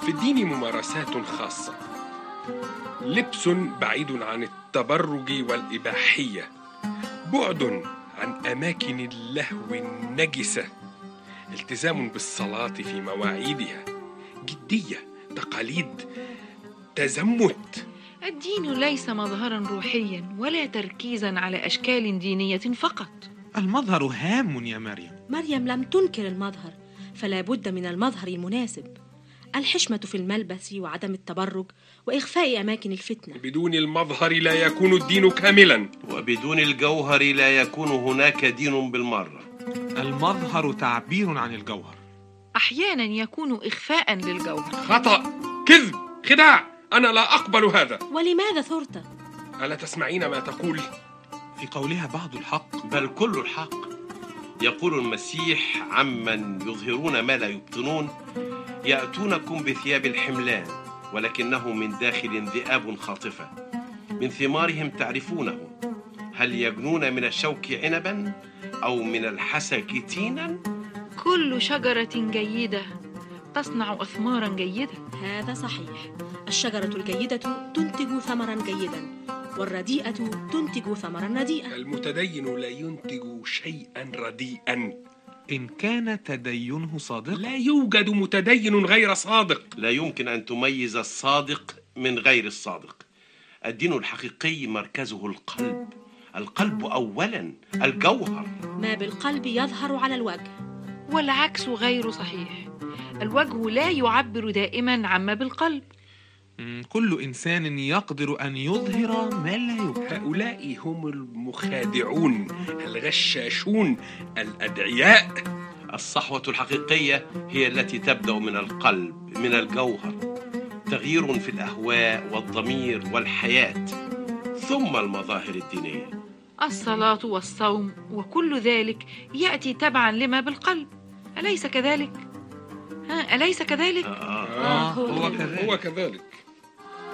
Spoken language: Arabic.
في الدين ممارسات خاصة، لبس بعيد عن التبرج والإباحية، بعد عن أماكن اللهو النجسة، التزام بالصلاة في مواعيدها، جدية، تقاليد، تزمت. الدين ليس مظهرا روحيا ولا تركيزا على أشكال دينية فقط. المظهر هام يا مريم. مريم لم تنكر المظهر، فلا بد من المظهر المناسب، الحشمة في الملبس وعدم التبرج وإخفاء أماكن الفتنة. بدون المظهر لا يكون الدين كاملا، وبدون الجوهر لا يكون هناك دين بالمرة. المظهر تعبير عن الجوهر، أحيانا يكون إخفاء للجوهر. خطأ، كذب، خداع، أنا لا أقبل هذا. ولماذا ثرت؟ ألا تسمعين ما تقول؟ في قولها بعض الحق بل كل الحق. يقول المسيح عمن يظهرون ما لا يبطنون: يأتونكم بثياب الحملان ولكنه من داخل ذئاب خاطفة، من ثمارهم تعرفونه، هل يجنون من الشوك عنبا أو من الحسك تينا؟ كل شجرة جيدة تصنع أثمارا جيدة. هذا صحيح، الشجرة الجيدة تنتج ثمرا جيدا، والرديئة تنتج ثمرا رديئا. المتدين لا ينتج شيئا رديئا إن كان تدينه صادق. لا يوجد متدين غير صادق. لا يمكن أن تميز الصادق من غير الصادق. الدين الحقيقي مركزه القلب، القلب أولا، الجوهر. ما بالقلب يظهر على الوجه، والعكس غير صحيح، الوجه لا يعبر دائما عما بالقلب. كل إنسان يقدر أن يظهر ما لا يبطن. هؤلاء هم المخادعون، الغشاشون، الأدعياء. الصحوة الحقيقية هي التي تبدأ من القلب، من الجوهر، تغيير في الأهواء والضمير والحياة، ثم المظاهر الدينية. الصلاة والصوم وكل ذلك يأتي تبعا لما بالقلب، أليس كذلك؟ أليس كذلك؟ هو كذلك. هو كذلك.